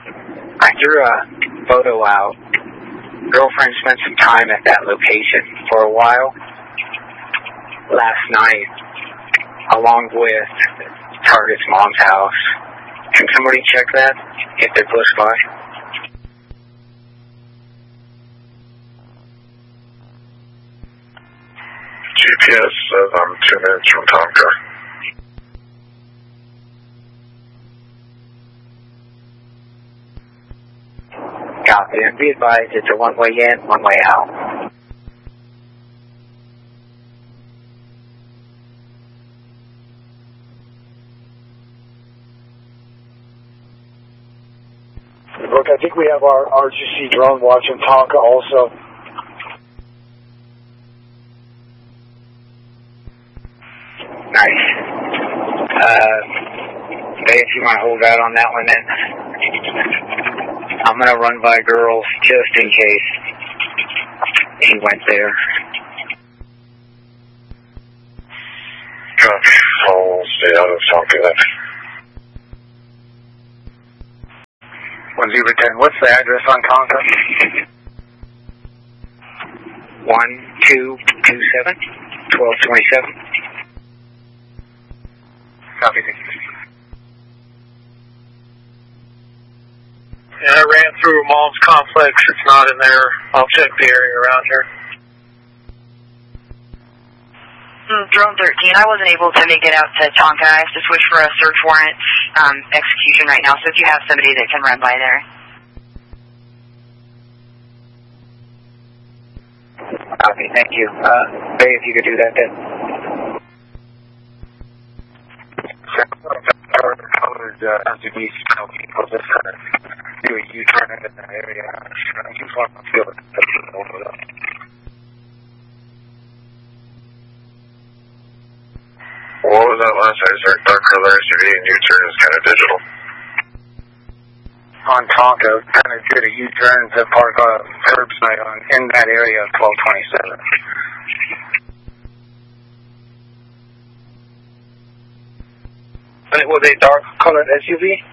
I threw a photo out. Girlfriend spent some time at that location for a while last night, along with Target's mom's house. Can somebody check that if they're close by? GPS says I'm 2 minutes from Tonka. Copy, and be advised it's a one-way in, one-way out. Look, I think we have our RGC drone watching Tonka also. Nice. If you want to hold out on that one, then I'm going to run by girls just in case he went there. Copy. I'll stay out of Tonka then. 1010, what's the address on Tonka? 1227, 1227. Copy. Yeah, I ran through Mom's complex. It's not in there. I'll check the area around here. Drone 13, I wasn't able to make it out to Tonka. I have to switch for a search warrant execution right now, so if you have somebody that can run by there. Copy, thank you. Bay, if you could do that then. SUVs tell people just do a U-turn into that area. I just want to feel it. What was that last I heard? Dark color SUV and U-turn is kind of digital. On Tonka, kind of did a U-turn to park a curbside in that area of 1227. And it was a dark colored SUV?